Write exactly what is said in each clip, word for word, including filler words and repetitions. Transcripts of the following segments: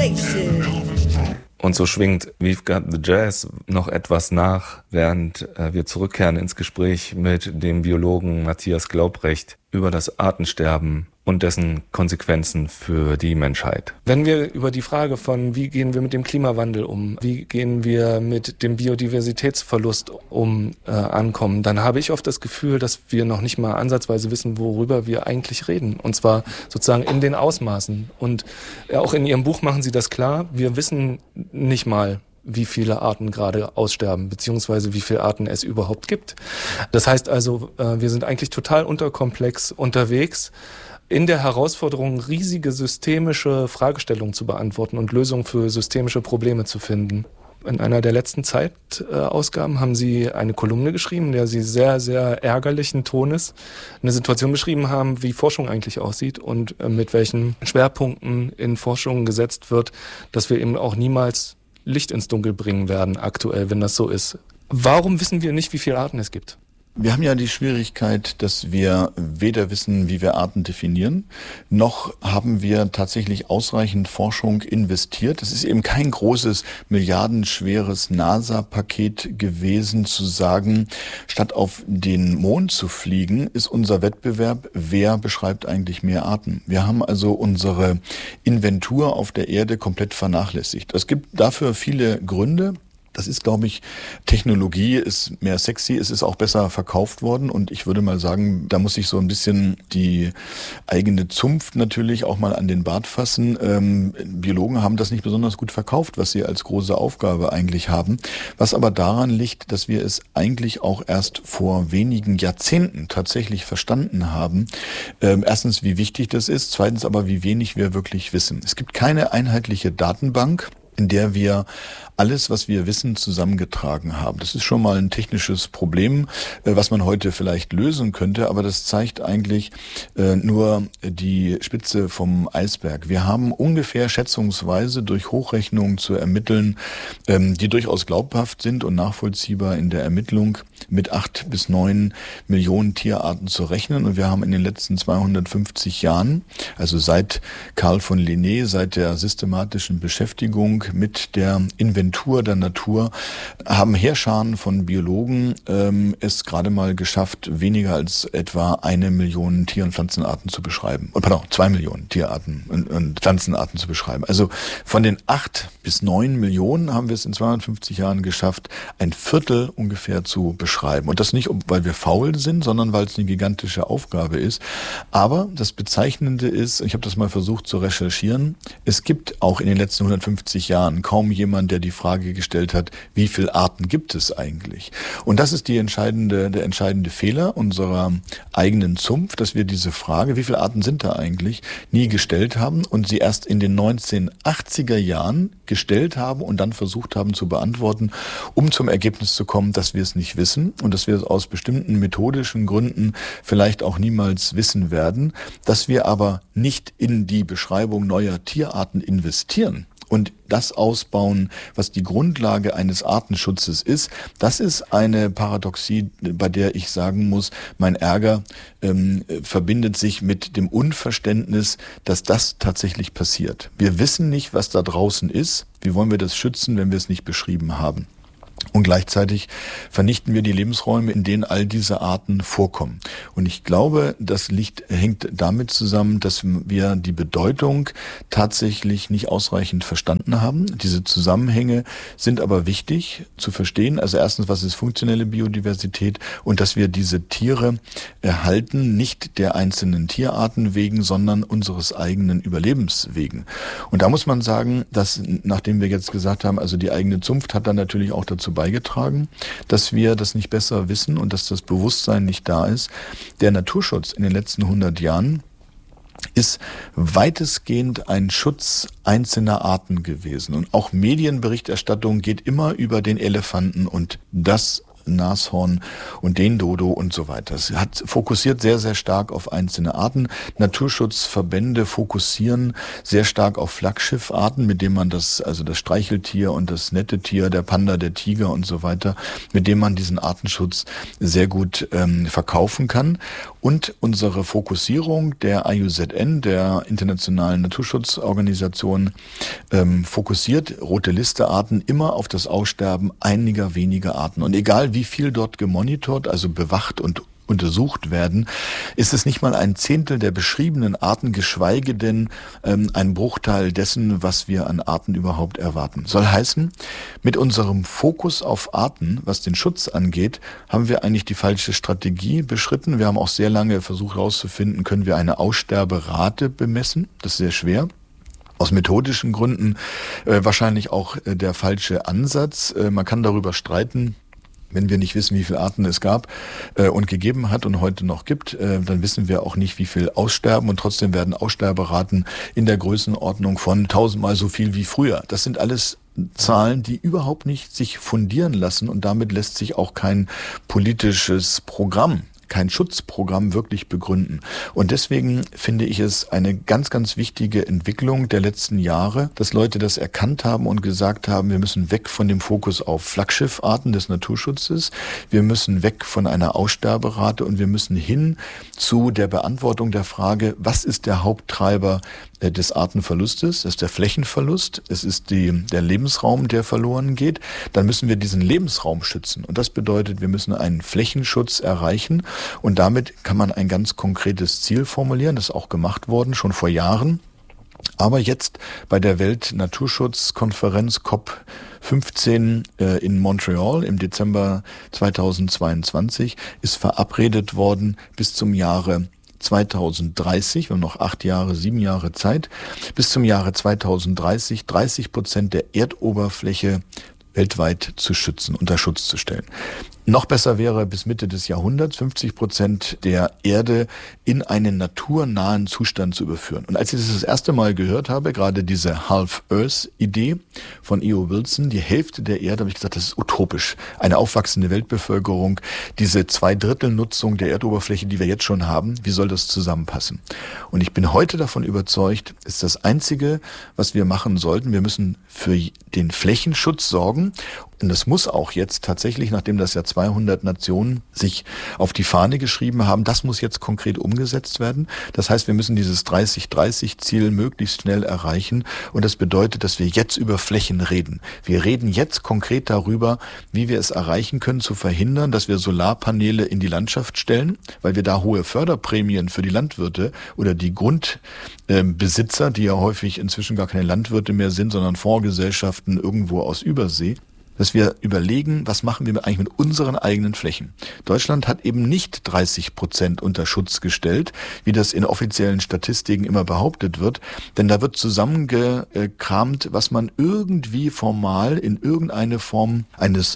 Wechsel. Und so schwingt We've Got the Jazz noch etwas nach, während äh, wir zurückkehren ins Gespräch mit dem Biologen Matthias Glaubrecht über das Artensterben und dessen Konsequenzen für die Menschheit. Wenn wir über die Frage von, wie gehen wir mit dem Klimawandel um, wie gehen wir mit dem Biodiversitätsverlust um, äh, ankommen, dann habe ich oft das Gefühl, dass wir noch nicht mal ansatzweise wissen, worüber wir eigentlich reden. Und zwar sozusagen in den Ausmaßen. Und äh, auch in Ihrem Buch machen Sie das klar, wir wissen nicht mal, wie viele Arten gerade aussterben, beziehungsweise wie viele Arten es überhaupt gibt. Das heißt also, äh, wir sind eigentlich total unterkomplex unterwegs, in der Herausforderung, riesige systemische Fragestellungen zu beantworten und Lösungen für systemische Probleme zu finden. In einer der letzten Zeitausgaben haben Sie eine Kolumne geschrieben, in der Sie sehr, sehr ärgerlichen Tones eine Situation beschrieben haben, wie Forschung eigentlich aussieht und mit welchen Schwerpunkten in Forschung gesetzt wird, dass wir eben auch niemals Licht ins Dunkel bringen werden, aktuell, wenn das so ist. Warum wissen wir nicht, wie viele Arten es gibt? Wir haben ja die Schwierigkeit, dass wir weder wissen, wie wir Arten definieren, noch haben wir tatsächlich ausreichend Forschung investiert. Es ist eben kein großes, milliardenschweres NASA-Paket gewesen, zu sagen, statt auf den Mond zu fliegen, ist unser Wettbewerb, wer beschreibt eigentlich mehr Arten. Wir haben also unsere Inventur auf der Erde komplett vernachlässigt. Es gibt dafür viele Gründe. Das ist, glaube ich, Technologie ist mehr sexy, es ist auch besser verkauft worden und ich würde mal sagen, da muss ich so ein bisschen die eigene Zunft natürlich auch mal an den Bart fassen. Ähm, Biologen haben das nicht besonders gut verkauft, was sie als große Aufgabe eigentlich haben, was aber daran liegt, dass wir es eigentlich auch erst vor wenigen Jahrzehnten tatsächlich verstanden haben. Ähm, erstens, wie wichtig das ist, zweitens aber, wie wenig wir wirklich wissen. Es gibt keine einheitliche Datenbank, in der wir alles, was wir wissen, zusammengetragen haben. Das ist schon mal ein technisches Problem, was man heute vielleicht lösen könnte, aber das zeigt eigentlich äh, nur die Spitze vom Eisberg. Wir haben ungefähr schätzungsweise durch Hochrechnungen zu ermitteln, ähm, die durchaus glaubhaft sind und nachvollziehbar in der Ermittlung, mit acht bis neun Millionen Tierarten zu rechnen. Und wir haben in den letzten zweihundertfünfzig Jahren, also seit Carl von Linné, seit der systematischen Beschäftigung mit der Inventur der Natur, haben Heerscharen von Biologen ähm, es gerade mal geschafft, weniger als etwa eine Million Tier- und Pflanzenarten zu beschreiben. Und pardon, zwei Millionen Tierarten und, und Pflanzenarten zu beschreiben. Also von den acht bis neun Millionen haben wir es in zweihundertfünfzig Jahren geschafft, ein Viertel ungefähr zu beschreiben. Und das nicht, weil wir faul sind, sondern weil es eine gigantische Aufgabe ist. Aber das Bezeichnende ist, ich habe das mal versucht zu recherchieren, es gibt auch in den letzten hundertfünfzig Jahren kaum jemand, der die Frage gestellt hat, wie viele Arten gibt es eigentlich? Und das ist die entscheidende, der entscheidende Fehler unserer eigenen Zunft, dass wir diese Frage, wie viele Arten sind da eigentlich, nie gestellt haben und sie erst in den neunzehnhundertachtziger Jahren gestellt haben und dann versucht haben zu beantworten, um zum Ergebnis zu kommen, dass wir es nicht wissen und dass wir es aus bestimmten methodischen Gründen vielleicht auch niemals wissen werden, dass wir aber nicht in die Beschreibung neuer Tierarten investieren und das ausbauen, was die Grundlage eines Artenschutzes ist. Das ist eine Paradoxie, bei der ich sagen muss, mein Ärger ähm, verbindet sich mit dem Unverständnis, dass das tatsächlich passiert. Wir wissen nicht, was da draußen ist. Wie wollen wir das schützen, wenn wir es nicht beschrieben haben? Und gleichzeitig vernichten wir die Lebensräume, in denen all diese Arten vorkommen. Und ich glaube, das liegt, hängt damit zusammen, dass wir die Bedeutung tatsächlich nicht ausreichend verstanden haben. Diese Zusammenhänge sind aber wichtig zu verstehen. Also erstens, was ist funktionelle Biodiversität und dass wir diese Tiere erhalten, nicht der einzelnen Tierarten wegen, sondern unseres eigenen Überlebens wegen. Und da muss man sagen, dass, nachdem wir jetzt gesagt haben, also die eigene Zunft hat dann natürlich auch dazu beigetragen, dass wir das nicht besser wissen und dass das Bewusstsein nicht da ist. Der Naturschutz in den letzten hundert Jahren ist weitestgehend ein Schutz einzelner Arten gewesen. Und auch Medienberichterstattung geht immer über den Elefanten und das Nashorn und den Dodo und so weiter. Es hat fokussiert sehr, sehr stark auf einzelne Arten. Naturschutzverbände fokussieren sehr stark auf Flaggschiffarten, mit denen man das, also das Streicheltier und das nette Tier, der Panda, der Tiger und so weiter, mit dem man diesen Artenschutz sehr gut ähm, verkaufen kann. Und unsere Fokussierung der I U Z N, der Internationalen Naturschutzorganisation, ähm, fokussiert rote Liste-Arten immer auf das Aussterben einiger weniger Arten. Und egal wie viel dort gemonitort, also bewacht und untersucht werden, ist es nicht mal ein Zehntel der beschriebenen Arten, geschweige denn ähm, ein Bruchteil dessen, was wir an Arten überhaupt erwarten. Soll heißen, mit unserem Fokus auf Arten, was den Schutz angeht, haben wir eigentlich die falsche Strategie beschritten. Wir haben auch sehr lange versucht herauszufinden, können wir eine Aussterberate bemessen? Das ist sehr schwer. Aus methodischen Gründen äh, wahrscheinlich auch äh, der falsche Ansatz. Äh, man kann darüber streiten. Wenn wir nicht wissen, wie viele Arten es gab äh, und gegeben hat und heute noch gibt, äh, dann wissen wir auch nicht, wie viel aussterben. Und trotzdem werden Aussterberaten in der Größenordnung von tausendmal so viel wie früher. Das sind alles Zahlen, die überhaupt nicht sich fundieren lassen. Und damit lässt sich auch kein politisches Programm, kein Schutzprogramm wirklich begründen. Und deswegen finde ich es eine ganz, ganz wichtige Entwicklung der letzten Jahre, dass Leute das erkannt haben und gesagt haben, wir müssen weg von dem Fokus auf Flaggschiffarten des Naturschutzes, wir müssen weg von einer Aussterberate und wir müssen hin zu der Beantwortung der Frage, was ist der Haupttreiber des Artenverlustes? Das ist der Flächenverlust, es ist die, der Lebensraum, der verloren geht. Dann müssen wir diesen Lebensraum schützen. Und das bedeutet, wir müssen einen Flächenschutz erreichen. Und damit kann man ein ganz konkretes Ziel formulieren. Das ist auch gemacht worden, schon vor Jahren. Aber jetzt bei der Weltnaturschutzkonferenz C O P fünfzehn äh, in Montreal im Dezember zweitausendzweiundzwanzig ist verabredet worden, bis zum Jahre zweitausenddreißig, wir haben noch acht Jahre, sieben Jahre Zeit, bis zum Jahre zweitausenddreißig dreißig Prozent der Erdoberfläche weltweit zu schützen, unter Schutz zu stellen. Noch besser wäre bis Mitte des Jahrhunderts fünfzig Prozent der Erde in einen naturnahen Zustand zu überführen. Und als ich das das erste Mal gehört habe, gerade diese Half-Earth-Idee von E O Wilson, die Hälfte der Erde, habe ich gesagt, das ist utopisch. Eine aufwachsende Weltbevölkerung, diese Zweidrittelnutzung der Erdoberfläche, die wir jetzt schon haben, wie soll das zusammenpassen? Und ich bin heute davon überzeugt, ist das Einzige, was wir machen sollten. Wir müssen für den Flächenschutz sorgen. Und das muss auch jetzt tatsächlich, nachdem das ja zweihundert Nationen sich auf die Fahne geschrieben haben, das muss jetzt konkret umgesetzt werden. Das heißt, wir müssen dieses dreißig dreißig Ziel möglichst schnell erreichen. Und das bedeutet, dass wir jetzt über Flächen reden. Wir reden jetzt konkret darüber, wie wir es erreichen können, zu verhindern, dass wir Solarpaneele in die Landschaft stellen, weil wir da hohe Förderprämien für die Landwirte oder die Grundbesitzer, die ja häufig inzwischen gar keine Landwirte mehr sind, sondern Fondsgesellschaften irgendwo aus Übersee, dass wir überlegen, was machen wir eigentlich mit unseren eigenen Flächen. Deutschland hat eben nicht dreißig Prozent unter Schutz gestellt, wie das in offiziellen Statistiken immer behauptet wird, denn da wird zusammengekramt, was man irgendwie formal in irgendeine Form eines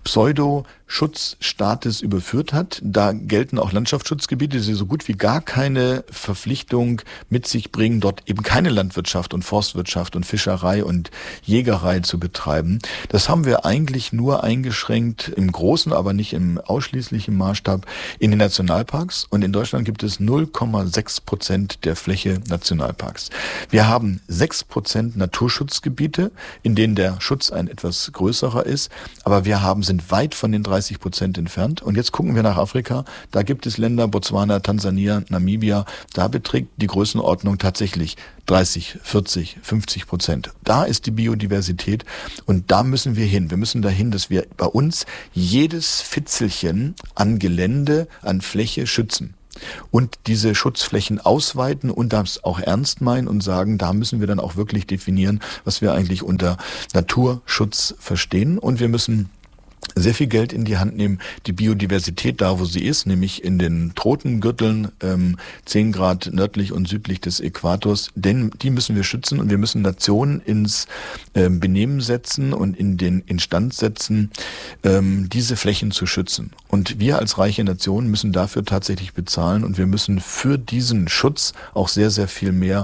Pseudo-Schutzstaates überführt hat. Da gelten auch Landschaftsschutzgebiete, die so gut wie gar keine Verpflichtung mit sich bringen, dort eben keine Landwirtschaft und Forstwirtschaft und Fischerei und Jägerei zu betreiben. Das haben wir eigentlich nur eingeschränkt im großen, aber nicht im ausschließlichen Maßstab in den Nationalparks. Und in Deutschland gibt es null Komma sechs Prozent der Fläche Nationalparks. Wir haben sechs Prozent Naturschutzgebiete, in denen der Schutz ein etwas größerer ist, aber wir haben sind weit von den dreißig Prozent entfernt. Und jetzt gucken wir nach Afrika. Da gibt es Länder, Botswana, Tansania, Namibia. Da beträgt die Größenordnung tatsächlich dreißig, vierzig, fünfzig Prozent. Da ist die Biodiversität und da müssen wir hin. Wir müssen dahin, dass wir bei uns jedes Fitzelchen an Gelände, an Fläche schützen. Und diese Schutzflächen ausweiten und das auch ernst meinen und sagen, da müssen wir dann auch wirklich definieren, was wir eigentlich unter Naturschutz verstehen. Und wir müssen sehr viel Geld in die Hand nehmen, die Biodiversität da, wo sie ist, nämlich in den Tropengürteln, ähm, zehn Grad nördlich und südlich des Äquators, denn die müssen wir schützen und wir müssen Nationen ins ähm, Benehmen setzen und in den Instand setzen, ähm, diese Flächen zu schützen. Und wir als reiche Nation müssen dafür tatsächlich bezahlen und wir müssen für diesen Schutz auch sehr, sehr viel mehr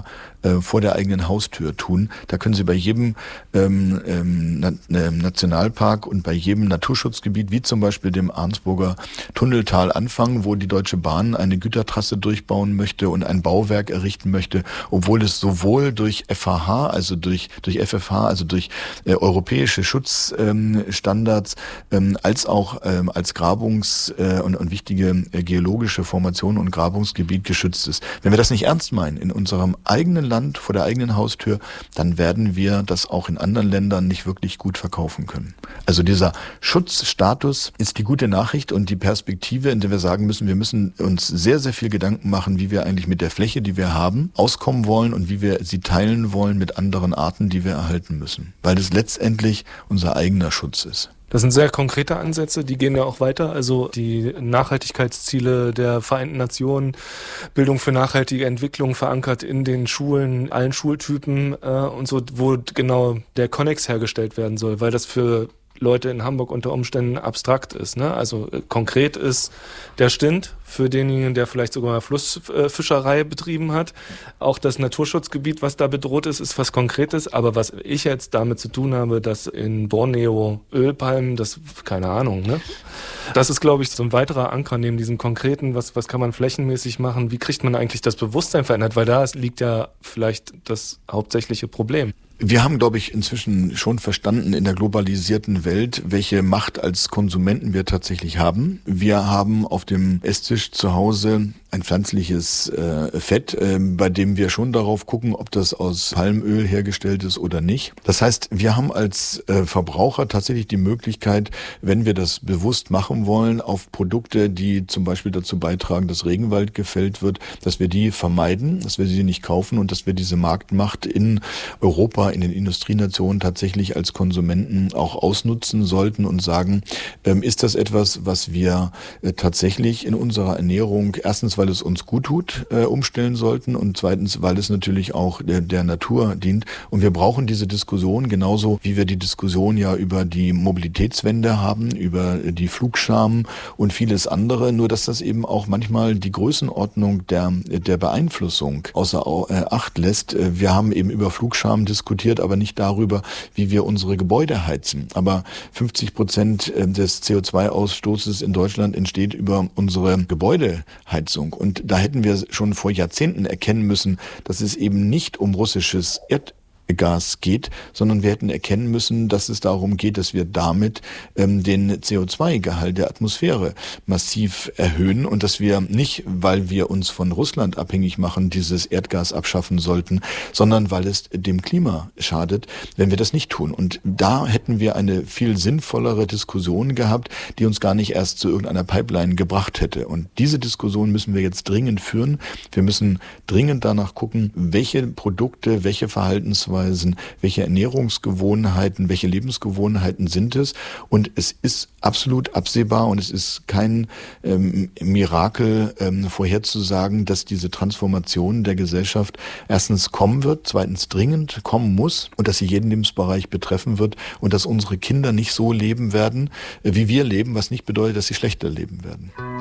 äh, vor der eigenen Haustür tun. Da können Sie bei jedem ähm, ähm, Na- äh, Nationalpark und bei jedem Naturschutzgebiet, wie zum Beispiel dem Arnsburger Tunneltal, anfangen, wo die Deutsche Bahn eine Gütertrasse durchbauen möchte und ein Bauwerk errichten möchte, obwohl es sowohl durch F H H, also durch durch F F H, also durch äh, europäische Schutzstandards, ähm, als auch ähm, als Grabungs- äh, und, und wichtige äh, geologische Formation und Grabungsgebiet geschützt ist. Wenn wir das nicht ernst meinen in unserem eigenen Land, vor der eigenen Haustür, dann werden wir das auch in anderen Ländern nicht wirklich gut verkaufen können. Also dieser Schutzstatus ist die gute Nachricht und die Perspektive, in der wir sagen müssen, wir müssen uns sehr, sehr viel Gedanken machen, wie wir eigentlich mit der Fläche, die wir haben, auskommen wollen und wie wir sie teilen wollen mit anderen Arten, die wir erhalten müssen. Weil das letztendlich unser eigener Schutz ist. Das sind sehr konkrete Ansätze, die gehen ja auch weiter. Also die Nachhaltigkeitsziele der Vereinten Nationen, Bildung für nachhaltige Entwicklung verankert in den Schulen, allen Schultypen äh, und so, wo genau der Konnex hergestellt werden soll, weil das für Leute in Hamburg unter Umständen abstrakt ist. Ne? Also äh, konkret ist der Stint für denjenigen, der vielleicht sogar Flussfischerei äh, betrieben hat. Auch das Naturschutzgebiet, was da bedroht ist, ist was Konkretes. Aber was ich jetzt damit zu tun habe, dass in Borneo Ölpalmen, das, keine Ahnung, ne? Das ist, glaube ich, so ein weiterer Anker neben diesem Konkreten. Was, was kann man flächenmäßig machen? Wie kriegt man eigentlich das Bewusstsein verändert? Weil da liegt ja vielleicht das hauptsächliche Problem. Wir haben, glaube ich, inzwischen schon verstanden in der globalisierten Welt, welche Macht als Konsumenten wir tatsächlich haben. Wir haben auf dem Esstisch zu Hause ein pflanzliches äh, Fett, äh, bei dem wir schon darauf gucken, ob das aus Palmöl hergestellt ist oder nicht. Das heißt, wir haben als äh, Verbraucher tatsächlich die Möglichkeit, wenn wir das bewusst machen wollen, auf Produkte, die zum Beispiel dazu beitragen, dass Regenwald gefällt wird, dass wir die vermeiden, dass wir sie nicht kaufen und dass wir diese Marktmacht in Europa, in den Industrienationen tatsächlich als Konsumenten auch ausnutzen sollten und sagen, ähm, ist das etwas, was wir äh, tatsächlich in unserer Ernährung, erstens, weil es uns gut tut, äh, umstellen sollten und zweitens, weil es natürlich auch der, der Natur dient. Und wir brauchen diese Diskussion genauso, wie wir die Diskussion ja über die Mobilitätswende haben, über die Flugscham und vieles andere, nur dass das eben auch manchmal die Größenordnung der, der Beeinflussung außer Acht lässt. Wir haben eben über Flugscham diskutiert, aber nicht darüber, wie wir unsere Gebäude heizen. Aber fünfzig Prozent des C O zwei Ausstoßes in Deutschland entsteht über unsere Gebäudeheizung. Und da hätten wir schon vor Jahrzehnten erkennen müssen, dass es eben nicht um russisches Erd Gas geht, sondern wir hätten erkennen müssen, dass es darum geht, dass wir damit ähm, den C O zwei Gehalt der Atmosphäre massiv erhöhen und dass wir nicht, weil wir uns von Russland abhängig machen, dieses Erdgas abschaffen sollten, sondern weil es dem Klima schadet, wenn wir das nicht tun. Und da hätten wir eine viel sinnvollere Diskussion gehabt, die uns gar nicht erst zu irgendeiner Pipeline gebracht hätte. Und diese Diskussion müssen wir jetzt dringend führen. Wir müssen dringend danach gucken, welche Produkte, welche Verhaltensweisen, welche Ernährungsgewohnheiten, welche Lebensgewohnheiten sind es. Und es ist absolut absehbar und es ist kein ähm, Mirakel ähm, vorherzusagen, dass diese Transformation der Gesellschaft erstens kommen wird, zweitens dringend kommen muss und dass sie jeden Lebensbereich betreffen wird und dass unsere Kinder nicht so leben werden, wie wir leben, was nicht bedeutet, dass sie schlechter leben werden.